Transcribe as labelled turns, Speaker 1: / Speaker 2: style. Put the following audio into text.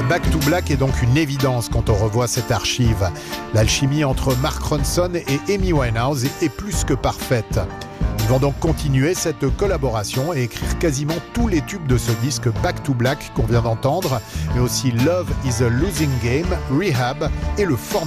Speaker 1: Back to Black est donc une évidence quand on revoit cette archive. L'alchimie entre Mark Ronson et Amy Winehouse est plus que parfaite. Ils vont donc continuer cette collaboration et écrire quasiment tous les tubes de ce disque Back to Black qu'on vient d'entendre, mais aussi Love is a Losing Game, Rehab et le formidable